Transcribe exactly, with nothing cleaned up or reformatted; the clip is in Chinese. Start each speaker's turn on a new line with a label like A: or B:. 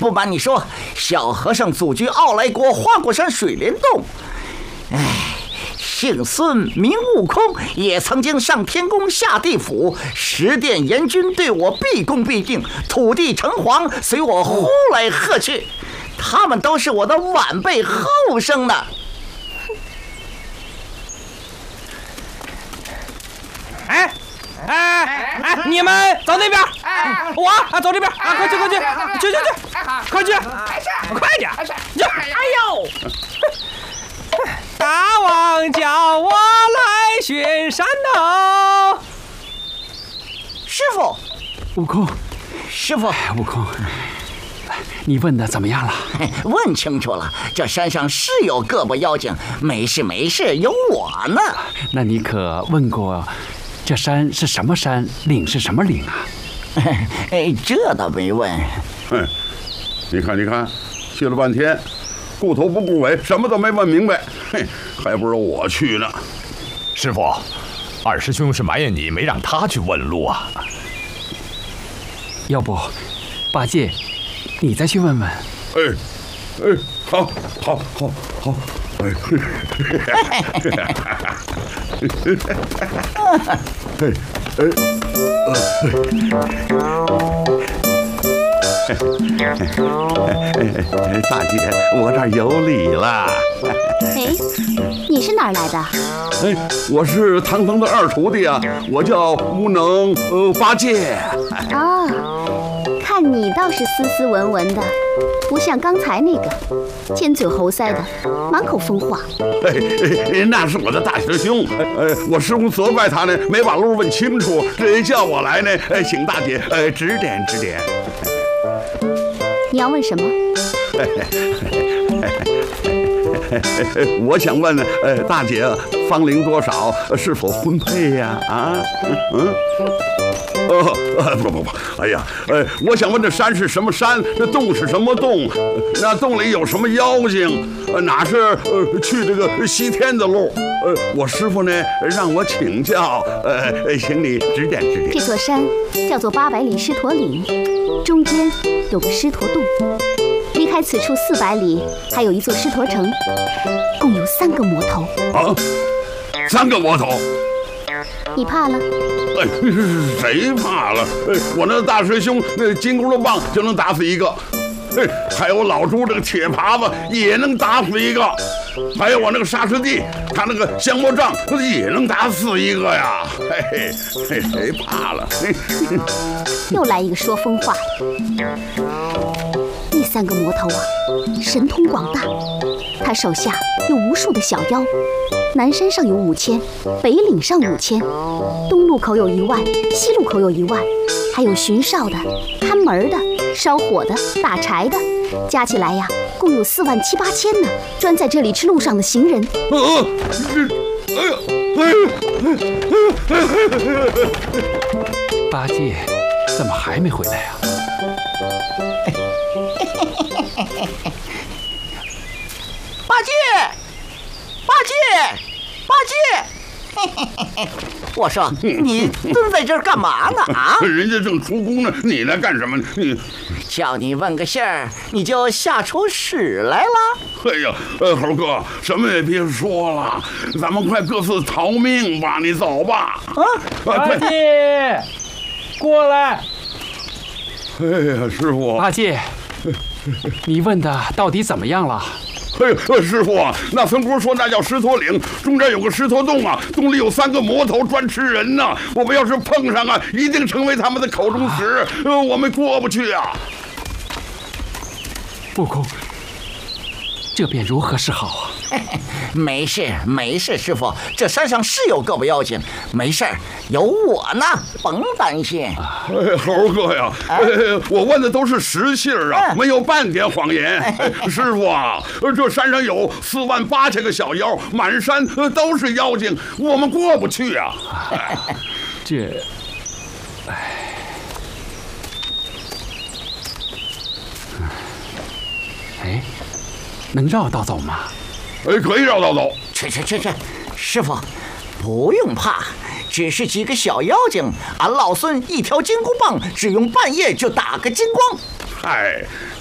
A: 不瞒你说，小和尚祖居傲来国花果山水帘洞。哎，姓孙名悟空，也曾经上天宫下地府，十殿阎君对我毕恭毕敬，土地城隍随我呼来喝去，他们都是我的晚辈后生呢。
B: 哎哎哎，你们走那边，我啊走这边啊，快去快去，去去去，快去，快点，哎呦！大王叫我来巡山哦。
A: 师傅，
C: 悟空，
A: 师傅，
C: 悟空，你问的怎么样了？
A: 问清楚了，这山上是有个把妖精，没事没事，有我呢。
C: 那你可问过？这山是什么山？岭是什么岭啊？
A: 哎，这倒没问。
D: 哼，你看，你看，去了半天，顾头不顾尾，什么都没问明白。嘿，还不如我去呢。
E: 师傅，二师兄是埋怨你没让他去问路啊。
C: 要不，八戒，你再去问问。
D: 哎，哎，好，好，好，好。哎，嘿，哎，呃，大姐，我这儿有礼了。
F: 哎，你是哪儿来的？
D: 哎，我是唐僧的二徒弟啊，我叫无能呃八戒。
F: 啊，看你倒是斯斯文文的，不像刚才那个尖嘴猴腮的，满口疯话。
D: 哎，那是我的大师兄，呃，我师傅责怪他呢，没把路问清楚，这叫我来呢，呃，请大姐呃指点指点。
F: 你要问什么？
D: 我想问，呃，大姐芳龄多少？是否婚配呀？啊，嗯，哦，不不不，哎呀，呃，我想问这山是什么山？这洞是什么洞？那洞里有什么妖精？呃，哪是呃去这个西天的路？呃，我师傅呢让我请教，呃，请你指点指点。
F: 这座山叫做八百里狮驼岭，中间有个狮驼洞。离开此处四百里，还有一座狮驼城，共有三个魔头。
D: 啊，三个魔头！
F: 你怕了？
D: 哎，谁怕了？哎，我那大师兄那金箍棒就能打死一个，哎，还有老朱这个铁耙子也能打死一个，还有我那个沙师弟，他那个降魔杖也能打死一个呀！嘿嘿，谁怕了？嘿嘿
F: 又来一个说疯话的。那三个魔头啊，神通广大，他手下有无数的小妖，南山上有五千，北岭上五千，东路口有一万，西路口有一万，还有巡哨的、看门的、烧火的、打柴的，加起来呀，共有四万七八千呢。专在这里吃路上的行人。
D: 呃，哎呀，哎呀，
C: 八戒，怎么还没回来呀？
A: 八戒，八戒，八戒！我说你蹲在这儿干嘛呢？啊！
D: 人家正出宫呢，你来干什么？你
A: 叫你问个信儿，你就吓出屎来了？
D: 哎呀，呃，猴哥，什么也别说了，咱们快各自逃命吧！你走吧。
A: 啊，
B: 八戒，过来。
D: 哎呀，师傅，
C: 八戒，你问的到底怎么样了？
D: 哎呦，师傅啊，那孙姑说那叫狮驼岭，中间有个狮驼洞啊，洞里有三个魔头专吃人呐、啊。我们要是碰上啊，一定成为他们的口中食，呃，我们过不去啊。
C: 悟空，这便如何是好啊？
A: 没事没事，师傅，这山上是有个把妖精，没事儿，有我呢，甭担心。
D: 哎，猴哥呀，哎，我问的都是实信儿啊，没有半点谎言。哎，师傅啊，这山上有四万八千个小妖，满山都是妖精，我们过不去啊。
C: 这，哎，哎，能绕道走吗？
D: 哎，可以绕道走。
A: 去去去去，师傅，不用怕，只是几个小妖精，俺老孙一条金箍棒，只用半夜就打个精光。
D: 嗨，